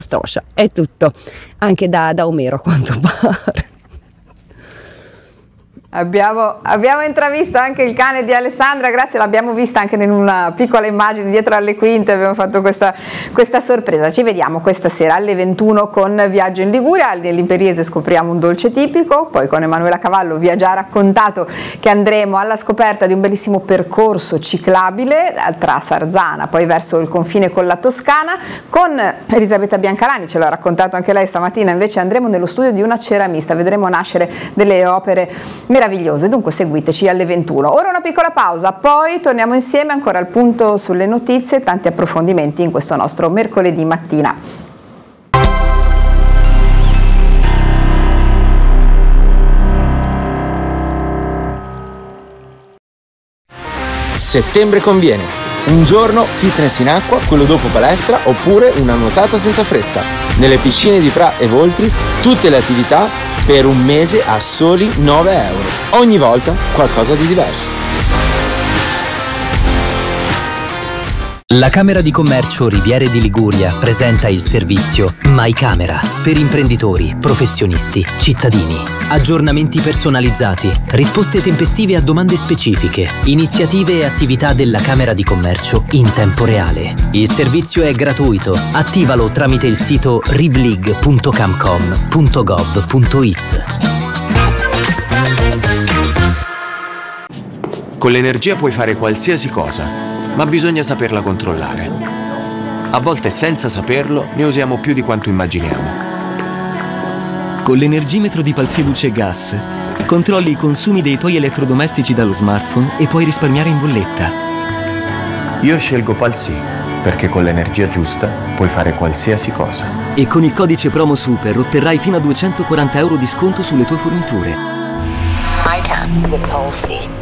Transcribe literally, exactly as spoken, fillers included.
Stroscia, è tutto, anche da, da Omero a quanto pare. Abbiamo, abbiamo intravisto anche il cane di Alessandra, grazie, l'abbiamo vista anche in una piccola immagine dietro alle quinte, abbiamo fatto questa, questa sorpresa. Ci vediamo questa sera alle ventuno con Viaggio in Liguria, nell'Imperiese scopriamo un dolce tipico, poi con Emanuela Cavallo vi ha già raccontato che andremo alla scoperta di un bellissimo percorso ciclabile tra Sarzana, poi verso il confine con la Toscana. Con Elisabetta Biancalani, ce l'ha raccontato anche lei stamattina, invece andremo nello studio di una ceramista, vedremo nascere delle opere meravigliose, dunque seguiteci alle ventuno. Ora una piccola pausa, poi torniamo insieme ancora al punto sulle notizie e tanti approfondimenti in questo nostro mercoledì mattina. Settembre conviene. Un giorno fitness in acqua, quello dopo palestra, oppure una nuotata senza fretta. Nelle piscine di Pra e Voltri tutte le attività per un mese a soli nove euro. Ogni volta qualcosa di diverso. La Camera di Commercio Riviere di Liguria presenta il servizio My Camera per imprenditori, professionisti, cittadini. Aggiornamenti personalizzati, risposte tempestive a domande specifiche, iniziative e attività della Camera di Commercio in tempo reale. Il servizio è gratuito. Attivalo tramite il sito rivlig punto camcom punto gov punto it. Con l'energia puoi fare qualsiasi cosa, ma bisogna saperla controllare. A volte senza saperlo ne usiamo più di quanto immaginiamo. Con l'energimetro di Palsy Luce e Gas controlli i consumi dei tuoi elettrodomestici dallo smartphone e puoi risparmiare in bolletta. Io scelgo Palsy perché con l'energia giusta puoi fare qualsiasi cosa. E con il codice promo Super otterrai fino a duecentoquaranta euro di sconto sulle tue forniture. I can with Palsy.